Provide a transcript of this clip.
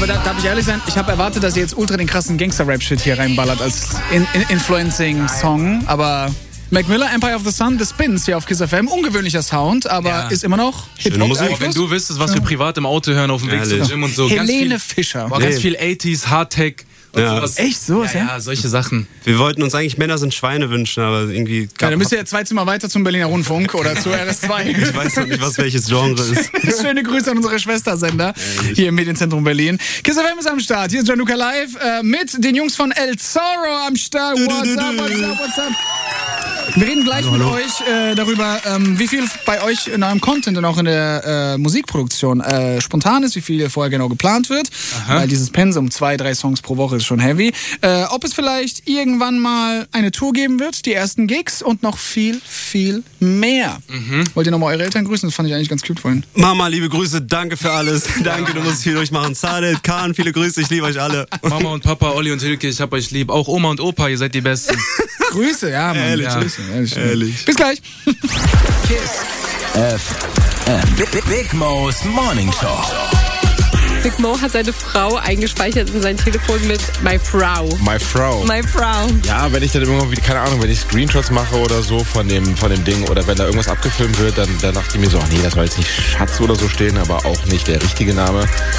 Aber darf ich ehrlich sein, ich habe erwartet, dass ihr jetzt ultra den krassen Gangster-Rap-Shit hier reinballert als Influencing-Song, aber Mac Miller, Empire of the Sun, The Spins hier auf Kiss FM. Ungewöhnlicher Sound, aber ist immer noch Hip-Hop. Wenn du wüsstest, was wir privat im Auto hören, auf dem Weg zum Gym und so. Helene Fischer. Ganz viel 80s, Hardtech. Sowas. Echt so? Ja, solche Sachen. Wir wollten uns eigentlich Männer sind Schweine wünschen, aber irgendwie... dann müsst ihr ja 2 Zimmer weiter zum Berliner Rundfunk oder zu RS2. Ich weiß noch nicht, was welches Genre ist. Schöne Grüße an unsere Schwestersender hier im Medienzentrum Berlin. Kiss FM ist am Start. Hier ist Gianluca Live mit den Jungs von El Zorro am Start. What's up? Wir reden gleich mit euch darüber, wie viel bei euch in eurem Content und auch in der Musikproduktion spontan ist, wie viel vorher genau geplant wird. Weil dieses Pensum, 2-3 Songs pro Woche ist schon heavy. Ob es vielleicht irgendwann mal eine Tour geben wird, die ersten Gigs und noch viel, viel mehr. Wollt ihr nochmal eure Eltern grüßen? Das fand ich eigentlich ganz cute vorhin. Mama, liebe Grüße, danke für alles. Danke, du musst viel durchmachen. Sadet, Kahn, viele Grüße, ich liebe euch alle. Mama und Papa, Olli und Hilke, ich hab euch lieb. Auch Oma und Opa, ihr seid die Besten. Grüße, ja, Mann. Ehrlich. Bis gleich. Kiss FM. Big Mo's Morning Show. Big Mo hat seine Frau eingespeichert in sein Telefon mit My Frau. My Frau. My Frau. Ja, wenn ich dann irgendwie, keine Ahnung, wenn ich Screenshots mache oder so von dem Ding oder wenn da irgendwas abgefilmt wird, dann dachte ich mir so, ach nee, das soll jetzt nicht Schatz oder so stehen, aber auch nicht der richtige Name.